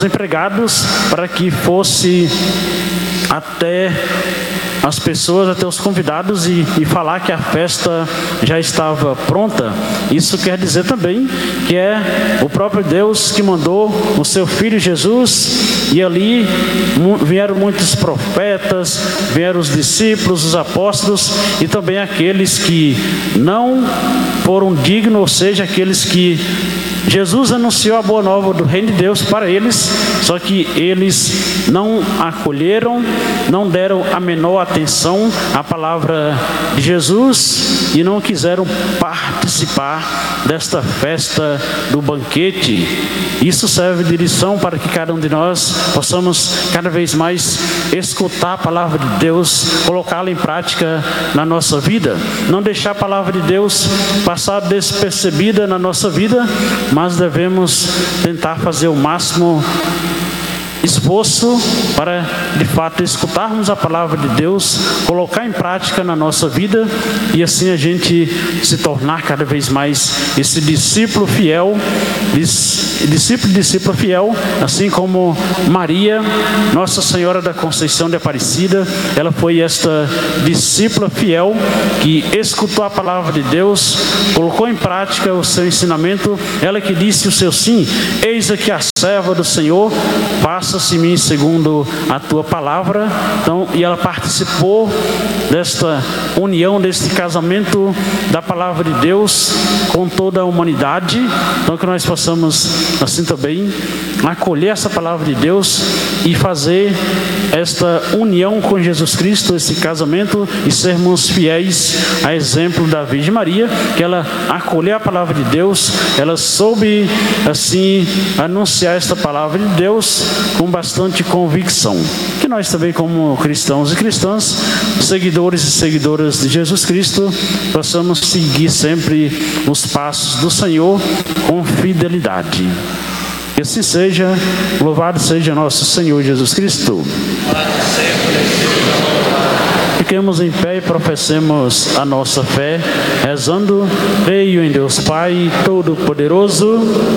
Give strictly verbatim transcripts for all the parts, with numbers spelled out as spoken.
empregados para que fosse até as pessoas, até os convidados e, e falar que a festa já estava pronta. Isso quer dizer também que é o próprio Deus que mandou o seu Filho Jesus, e ali vieram muitos profetas, vieram os discípulos, os apóstolos e também aqueles que não foram dignos, ou seja, aqueles que Jesus anunciou a boa nova do reino de Deus para eles, só que eles não acolheram, não deram a menor atenção à palavra de Jesus e não quiseram participar desta festa do banquete. Isso serve de lição para que cada um de nós possamos cada vez mais escutar a palavra de Deus, colocá-la em prática na nossa vida, não deixar a palavra de Deus passar despercebida na nossa vida, mas devemos tentar fazer o máximo esforço para, de fato, escutarmos a palavra de Deus, colocar em prática na nossa vida e assim a gente se tornar cada vez mais esse discípulo fiel, discípulo, discípulo fiel, assim como Maria, Nossa Senhora da Conceição de Aparecida. Ela foi esta discípula fiel que escutou a palavra de Deus, colocou em prática o seu ensinamento. Ela que disse o seu sim: eis aqui a serva do Senhor, faça-se em mim segundo a tua palavra. Então, e ela participou desta união, deste casamento da palavra de Deus com toda a humanidade. Então, que nós possamos assim também acolher essa palavra de Deus e fazer esta união com Jesus Cristo, esse casamento, e sermos fiéis a exemplo da Virgem Maria, que ela acolheu a palavra de Deus, ela soube assim anunciar esta palavra de Deus com bastante convicção. Que nós também, como cristãos e cristãs, seguidores e seguidoras de Jesus Cristo, possamos seguir sempre os passos do Senhor com fidelidade. Que assim seja. Louvado seja nosso Senhor Jesus Cristo. Fiquemos em pé e professemos a nossa fé, rezando: creio em Deus Pai Todo-Poderoso,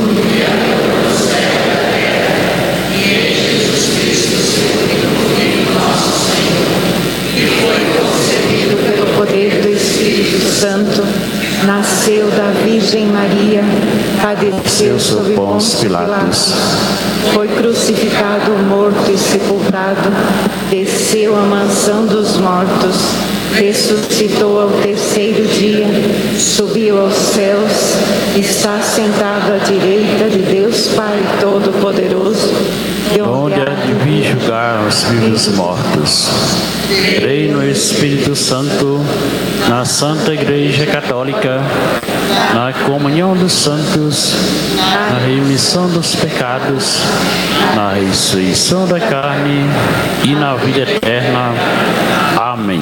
poder do Espírito Santo, nasceu da Virgem Maria, padeceu sob Pôncio Pilatos, foi crucificado, morto e sepultado, desceu à mansão dos mortos, ressuscitou ao terceiro dia, subiu aos céus, está sentado à direita de Deus Pai Todo-Poderoso, onde há de vir julgar os vivos e os mortos. Creio no Espírito Santo, na Santa Igreja Católica, na comunhão dos santos, na remissão dos pecados, na ressurreição da carne e na vida eterna. Amém.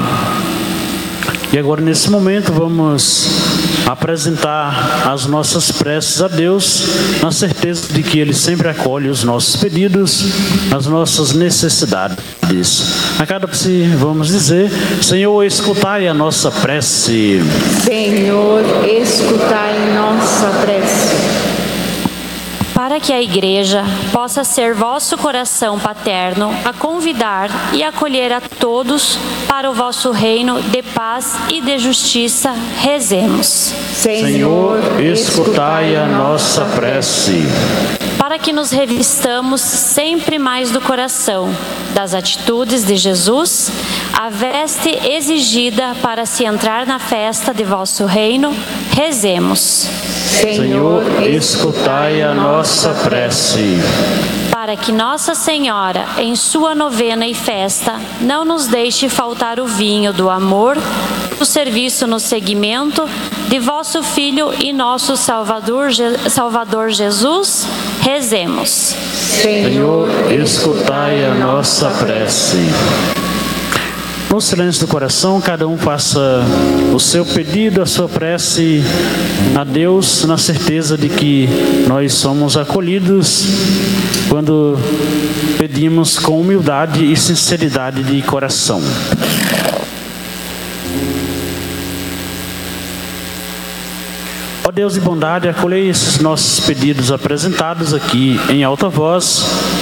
E agora, nesse momento, vamos apresentar as nossas preces a Deus, na certeza de que Ele sempre acolhe os nossos pedidos, as nossas necessidades. A cada prece vamos dizer: Senhor, escutai a nossa prece. Senhor, escutai nossa prece. Para que a Igreja possa ser vosso coração paterno a convidar e acolher a todos para o vosso reino de paz e de justiça, rezemos. Senhor, escutai a nossa prece. Para que nos revistamos sempre mais do coração, das atitudes de Jesus, a veste exigida para se entrar na festa de vosso reino, rezemos. Senhor, escutai a nossa prece. Para que Nossa Senhora, em sua novena e festa, não nos deixe faltar o vinho do amor, do serviço no seguimento de vosso Filho e nosso Salvador, Salvador Jesus, rezemos. Senhor, escutai a nossa prece. No silêncio do coração, cada um faça o seu pedido, a sua prece a Deus, na certeza de que nós somos acolhidos quando pedimos com humildade e sinceridade de coração. Ó Deus de bondade, acolhei esses nossos pedidos apresentados aqui em alta voz,